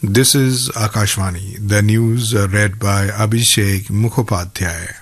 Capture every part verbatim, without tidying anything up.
This is Akashvani. The news are read by Abhishek Mukhopadhyay.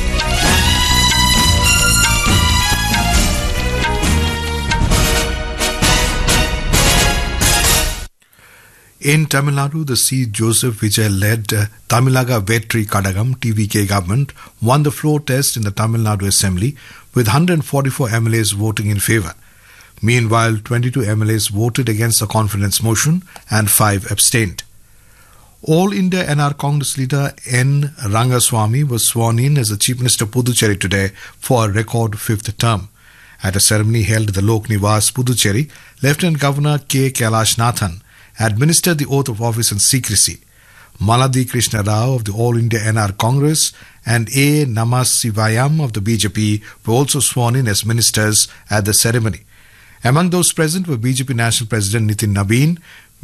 In Tamil Nadu, the C. Joseph Vijay-led uh, Tamilaga Vetri Kadagam T V K government won the floor test in the Tamil Nadu Assembly with one hundred forty-four M L As voting in favour. Meanwhile, twenty-two M L As voted against the confidence motion and five abstained. All India N R Congress leader N. Rangaswamy was sworn in as the Chief Minister of Puducherry today for a record fifth term. At a ceremony held at the Lok Niwas, Puducherry, Lieutenant Governor K. Kailash Nathan administered the oath of office in secrecy. Maladi Krishna Rao of the All India N R Congress and A. Namasivayam of the B J P were also sworn in as ministers at the ceremony. Among those present were B J P National President Nitin Nabeen,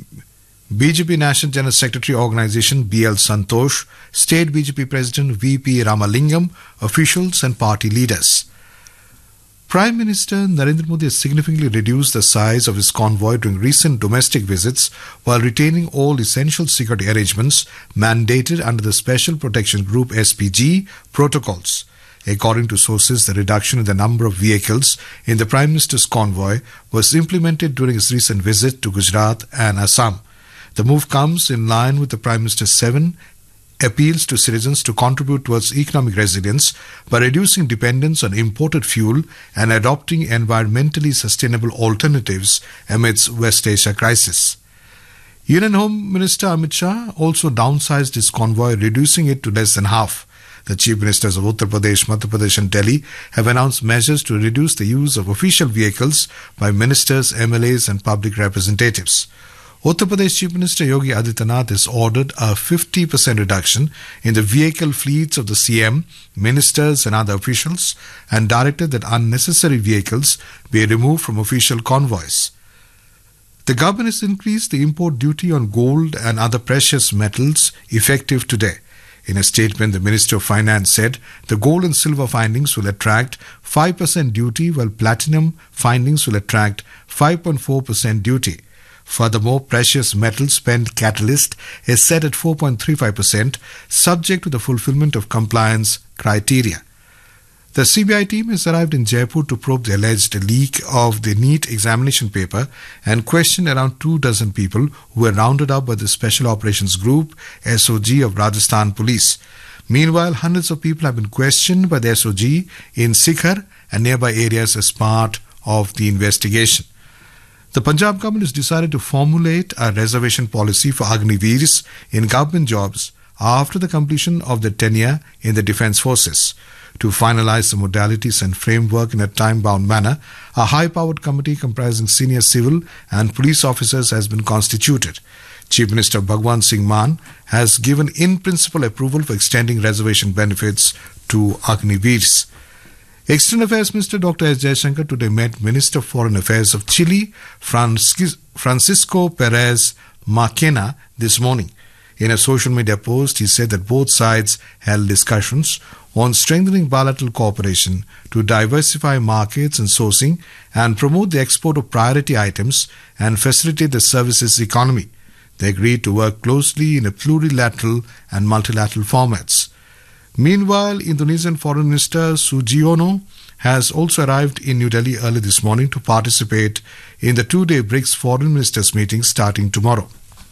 B J P National General Secretary Organisation B L Santosh, State B J P President V P Ramalingam, officials and party leaders. Prime Minister Narendra Modi has significantly reduced the size of his convoy during recent domestic visits while retaining all essential security arrangements mandated under the Special Protection Group S P G protocols. According to sources, the reduction in the number of vehicles in the Prime Minister's convoy was implemented during his recent visit to Gujarat and Assam. The move comes in line with the Prime Minister's seven appeals to citizens to contribute towards economic resilience by reducing dependence on imported fuel and adopting environmentally sustainable alternatives amidst West Asia crisis. Union Home Minister Amit Shah also downsized his convoy, reducing it to less than half. The Chief Ministers of Uttar Pradesh, Madhya Pradesh and Delhi have announced measures to reduce the use of official vehicles by ministers, M L As and public representatives. Uttar Pradesh Chief Minister Yogi Adityanath has ordered a fifty percent reduction in the vehicle fleets of the C M, ministers and other officials and directed that unnecessary vehicles be removed from official convoys. The government has increased the import duty on gold and other precious metals effective today. In a statement, the Minister of Finance said the gold and silver findings will attract five percent duty while platinum findings will attract five point four percent duty. Furthermore, precious metal spent catalyst is set at four point three five percent, subject to the fulfillment of compliance criteria. The C B I team has arrived in Jaipur to probe the alleged leak of the NEET examination paper and question around two dozen people who were rounded up by the Special Operations Group, S O G of Rajasthan Police. Meanwhile, hundreds of people have been questioned by the S O G in Sikhar and nearby areas as part of the investigation. The Punjab government has decided to formulate a reservation policy for Agniveers in government jobs after the completion of their tenure in the Defence Forces. To finalise the modalities and framework in a time-bound manner, a high-powered committee comprising senior civil and police officers has been constituted. Chief Minister Bhagwant Singh Mann has given in-principle approval for extending reservation benefits to Agniveers. External Affairs Minister Doctor S. Jaishankar today met Minister of Foreign Affairs of Chile, Francisco Perez Marquena, this morning. In a social media post, he said that both sides held discussions on strengthening bilateral cooperation to diversify markets and sourcing and promote the export of priority items and facilitate the services economy. They agreed to work closely in a plurilateral and multilateral formats. Meanwhile, Indonesian Foreign Minister Sugiono has also arrived in New Delhi early this morning to participate in the two-day BRICS Foreign Ministers meeting starting tomorrow.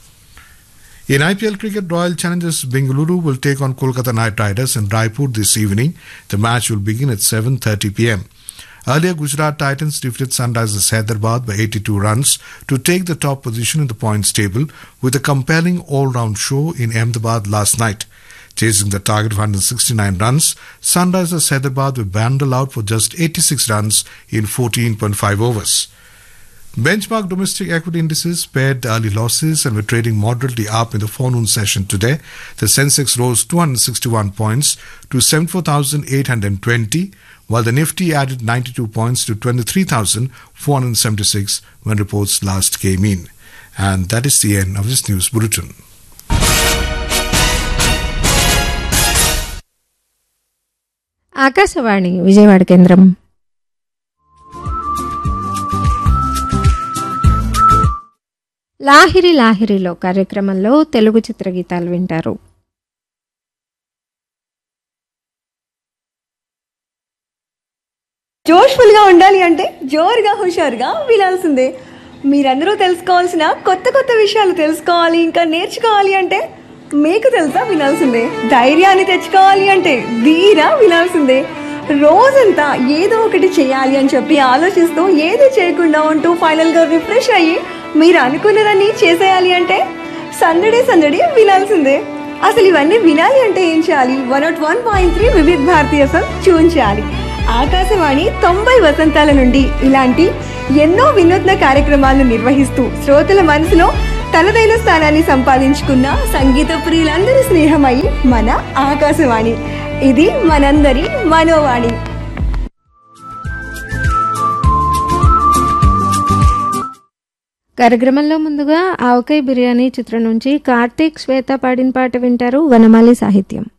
In I P L cricket, Royal Challengers Bengaluru will take on Kolkata Knight Riders in Raipur this evening. The match will begin at seven thirty p m. Earlier, Gujarat Titans defeated Sunrisers Hyderabad by eighty-two runs to take the top position in the points table with a compelling all-round show in Ahmedabad last night. Chasing the target of one hundred sixty-nine runs, Sunrisers Hyderabad were bandled out for just eighty-six runs in fourteen point five overs. Benchmark domestic equity indices pared early losses and were trading moderately up in the forenoon session today. The Sensex rose two hundred sixty-one points to seventy-four thousand eight hundred twenty, while the Nifty added ninety-two points to twenty-three thousand four hundred seventy-six when reports last came in. And that is the end of this news bulletin. Akashvani Vijayawada కేంద్రం. లాహిరి లాహిరిలో కార్యక్రమంలో తెలుగు చిత్రగీతాలు వింటారు. జోష్ఫుల్గా ఉండాలి అంటే జోరుగా హుషారుగా వినాల్సిందే. మీరందరూ తెలుసుకోవాల్సిన కొత్త కొత్త విషయాలు తెలుసుకోవాలి, ఇంకా నేర్చుకోవాలి అంటే మీకు తెలుసా వినాల్సిందే. ధైర్యాన్ని తెచ్చుకోవాలి అంటే ధీరా వినాల్సిందే. రోజంతా ఏదో ఒకటి చేయాలి అని చెప్పి ఆలోచిస్తూ ఏది చేయకుండా ఉంటూ ఫైనల్గా రిఫ్రెష్ అయ్యి మీరు అనుకున్నదాన్ని చేసేయాలి అంటే సందడి సందడి వినాల్సిందే. అసలు ఇవన్నీ వినాలి అంటే ఏం చేయాలి? One not one point three వివిధ భారతీయ ట్యూన్ చేయాలి. ఆకాశవాణి తొంభై వసంతాల నుండి ఇలాంటి ఎన్నో వినూత్న కార్యక్రమాలను నిర్వహిస్తూ శ్రోతల మనసులో తనదైన స్థానాన్ని సంపాదించుకున్న సంగీత ప్రియులందరి స్నేహమై మన ఆకాశవాణి. ఇది మనందరి మనోవాణి. కార్యక్రమంలో ముందుగా ఆవకాయ బిర్యానీ చిత్రం నుంచి కార్తీక్ శ్వేత పాడిన పాట వింటారు. వనమాలి సాహిత్యం.